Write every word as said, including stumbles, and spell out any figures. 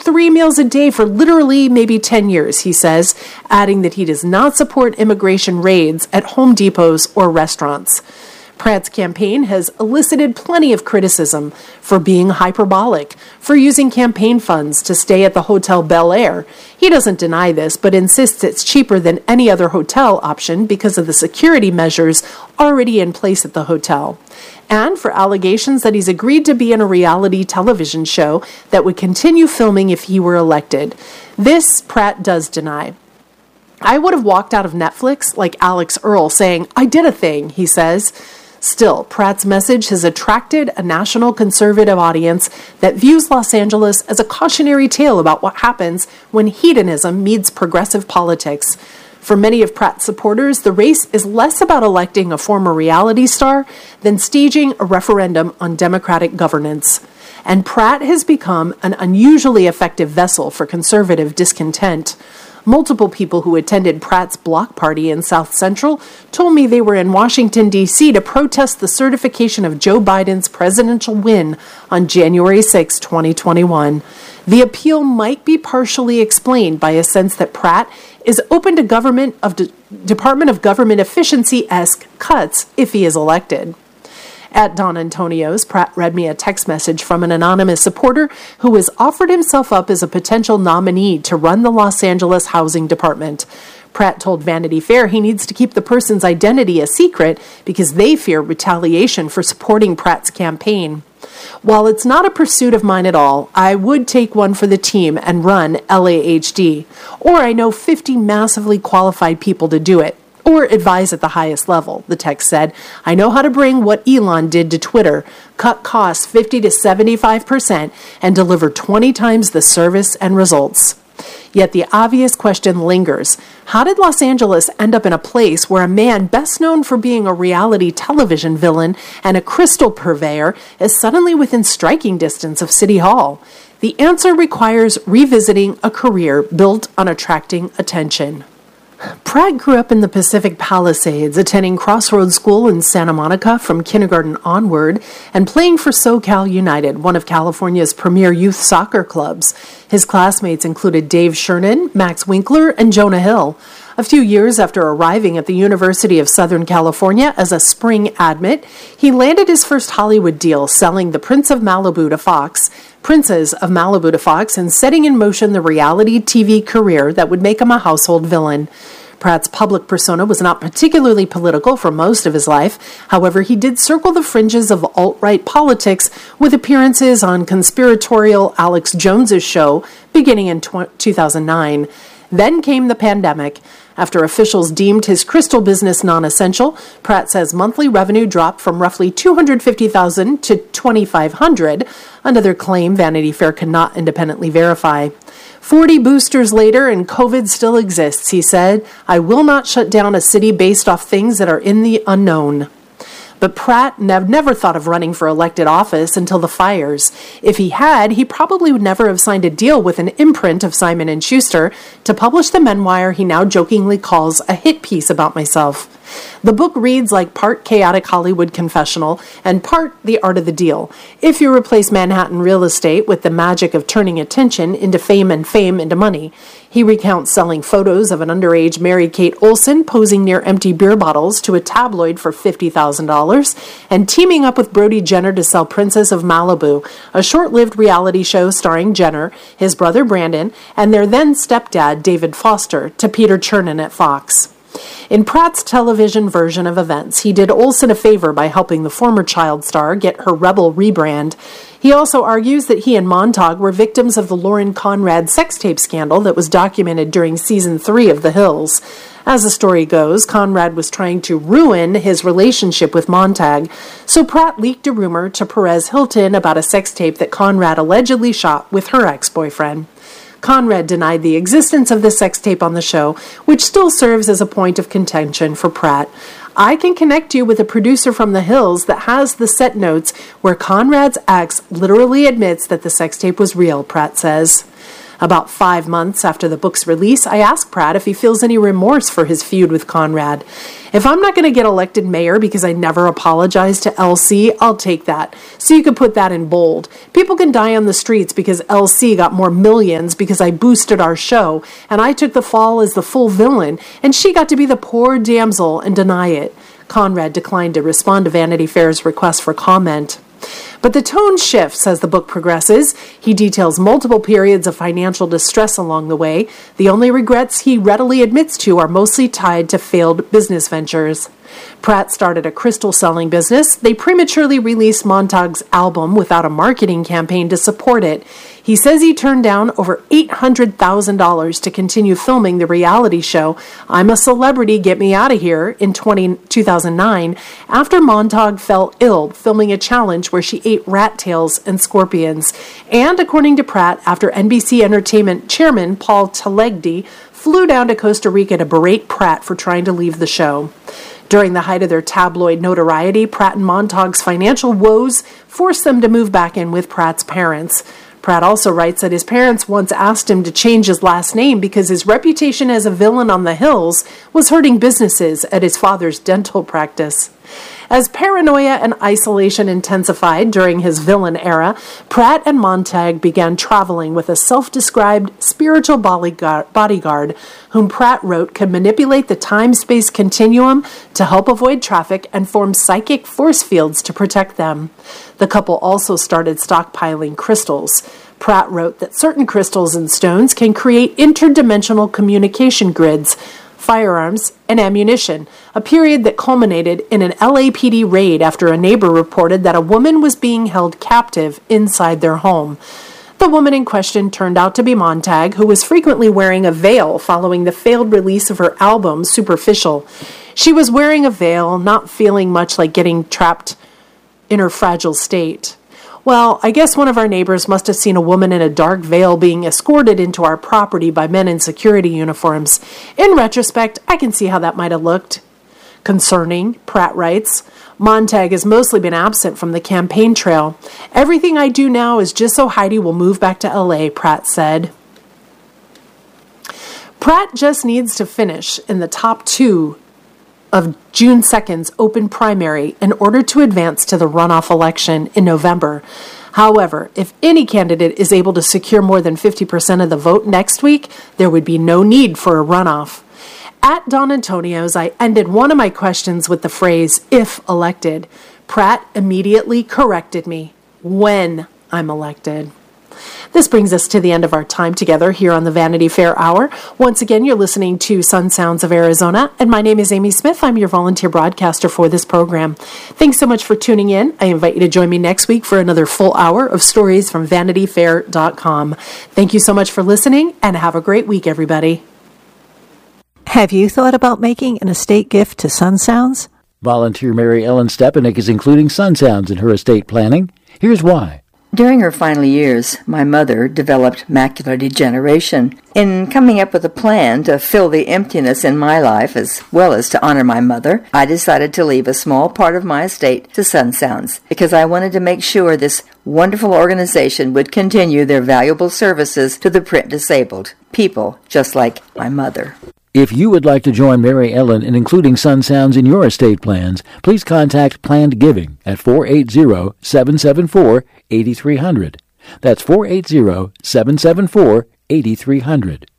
three meals a day for literally maybe ten years, he says, adding that he does not support immigration raids at Home Depots or restaurants. Pratt's campaign has elicited plenty of criticism for being hyperbolic, for using campaign funds to stay at the Hotel Bel Air. He doesn't deny this, but insists it's cheaper than any other hotel option because of the security measures already in place at the hotel. And for allegations that he's agreed to be in a reality television show that would continue filming if he were elected. This Pratt does deny. I would have walked out of Netflix like Alex Earl saying, "I did a thing," he says. Still, Pratt's message has attracted a national conservative audience that views Los Angeles as a cautionary tale about what happens when hedonism meets progressive politics. For many of Pratt's supporters, the race is less about electing a former reality star than staging a referendum on democratic governance. And Pratt has become an unusually effective vessel for conservative discontent. Multiple people who attended Pratt's block party in South Central told me they were in Washington, D C to protest the certification of Joe Biden's presidential win on January sixth, twenty twenty-one. The appeal might be partially explained by a sense that Pratt is open to government of De- Department of Government efficiency-esque cuts if he is elected. At Don Antonio's, Pratt read me a text message from an anonymous supporter who has offered himself up as a potential nominee to run the Los Angeles Housing Department. Pratt told Vanity Fair he needs to keep the person's identity a secret because they fear retaliation for supporting Pratt's campaign. While it's not a pursuit of mine at all, I would take one for the team and run L A H D. Or I know fifty massively qualified people to do it. Or advise at the highest level, the text said. I know how to bring what Elon did to Twitter, cut costs fifty to seventy-five percent, and deliver twenty times the service and results. Yet the obvious question lingers. How did Los Angeles end up in a place where a man best known for being a reality television villain and a crystal purveyor is suddenly within striking distance of City Hall? The answer requires revisiting a career built on attracting attention. Pratt grew up in the Pacific Palisades, attending Crossroads School in Santa Monica from kindergarten onward, and playing for SoCal United, one of California's premier youth soccer clubs. His classmates included Dave Sherman, Max Winkler, and Jonah Hill. A few years after arriving at the University of Southern California as a spring admit, he landed his first Hollywood deal selling The Prince of Malibu to Fox, Princes of Malibu to Fox, and setting in motion the reality T V career that would make him a household villain. Pratt's public persona was not particularly political for most of his life. However, he did circle the fringes of alt-right politics with appearances on conspiratorial Alex Jones's show beginning in two thousand nine. Then came the pandemic. After officials deemed his crystal business non-essential, Pratt says monthly revenue dropped from roughly two hundred fifty thousand dollars to twenty-five hundred dollars, another claim Vanity Fair cannot independently verify. Forty boosters later and COVID still exists, he said. I will not shut down a city based off things that are in the unknown. But Pratt nev- never thought of running for elected office until the fires. If he had, he probably would never have signed a deal with an imprint of Simon and Schuster to publish the memoir he now jokingly calls a hit piece about myself. The book reads like part chaotic Hollywood confessional and part The Art of the Deal. If you replace Manhattan real estate with the magic of turning attention into fame and fame into money. He recounts selling photos of an underage Mary-Kate Olsen posing near empty beer bottles to a tabloid for fifty thousand dollars and teaming up with Brody Jenner to sell Princess of Malibu, a short-lived reality show starring Jenner, his brother Brandon, and their then stepdad David Foster to Peter Chernin at Fox. In Pratt's television version of events, he did Olsen a favor by helping the former child star get her Rebel rebrand. He also argues that he and Montag were victims of the Lauren Conrad sex tape scandal that was documented during season three of The Hills. As the story goes, Conrad was trying to ruin his relationship with Montag, so Pratt leaked a rumor to Perez Hilton about a sex tape that Conrad allegedly shot with her ex-boyfriend. Conrad denied the existence of the sex tape on the show, which still serves as a point of contention for Pratt. I can connect you with a producer from The Hills that has the set notes where Conrad's ex literally admits that the sex tape was real, Pratt says. About five months after the book's release, I asked Pratt if he feels any remorse for his feud with Conrad. If I'm not going to get elected mayor because I never apologized to L C, I'll take that. So you could put that in bold. People can die on the streets because L C got more millions because I boosted our show, and I took the fall as the full villain, and she got to be the poor damsel and deny it. Conrad declined to respond to Vanity Fair's request for comment. But the tone shifts as the book progresses. He details multiple periods of financial distress along the way. The only regrets he readily admits to are mostly tied to failed business ventures. Pratt started a crystal selling business. They prematurely released Montag's album without a marketing campaign to support it. He says he turned down over eight hundred thousand dollars to continue filming the reality show I'm a Celebrity, Get Me Out of Here in two thousand nine after Montag fell ill filming a challenge where she ate rat tails and scorpions. And according to Pratt, after N B C Entertainment chairman Paul Talegdi flew down to Costa Rica to berate Pratt for trying to leave the show. During the height of their tabloid notoriety, Pratt and Montag's financial woes forced them to move back in with Pratt's parents. Pratt also writes that his parents once asked him to change his last name because his reputation as a villain on the hills was hurting businesses at his father's dental practice. As paranoia and isolation intensified during his villain era, Pratt and Montag began traveling with a self-described spiritual bodyguard whom Pratt wrote could manipulate the time-space continuum to help avoid traffic and form psychic force fields to protect them. The couple also started stockpiling crystals. Pratt wrote that certain crystals and stones can create interdimensional communication grids, firearms, and ammunition, a period that culminated in an L A P D raid after a neighbor reported that a woman was being held captive inside their home. The woman in question turned out to be Montag, who was frequently wearing a veil following the failed release of her album, Superficial. She was wearing a veil, not feeling much like getting trapped in her fragile state. Well, I guess one of our neighbors must have seen a woman in a dark veil being escorted into our property by men in security uniforms. In retrospect, I can see how that might have looked. Concerning, Pratt writes, Montag has mostly been absent from the campaign trail. Everything I do now is just so Heidi will move back to L A, Pratt said. Pratt just needs to finish in the top two of June second's open primary in order to advance to the runoff election in November. However, if any candidate is able to secure more than fifty percent of the vote next week, there would be no need for a runoff. At Don Antonio's, I ended one of my questions with the phrase, if elected. Pratt immediately corrected me, when I'm elected. This brings us to the end of our time together here on the Vanity Fair Hour. Once again, you're listening to Sun Sounds of Arizona, and my name is Amy Smith. I'm your volunteer broadcaster for this program. Thanks so much for tuning in. I invite you to join me next week for another full hour of stories from vanity fair dot com. Thank you so much for listening, and have a great week, everybody. Have you thought about making an estate gift to Sun Sounds? Volunteer Mary Ellen Stepanek is including Sun Sounds in her estate planning. Here's why. During her final years, my mother developed macular degeneration. In coming up with a plan to fill the emptiness in my life as well as to honor my mother, I decided to leave a small part of my estate to Sun Sounds because I wanted to make sure this wonderful organization would continue their valuable services to the print disabled, people just like my mother. If you would like to join Mary Ellen in including Sun Sounds in your estate plans, please contact Planned Giving at four eight zero, seven seven four, eight three zero zero. That's four eight zero, seven seven four, eight three zero zero.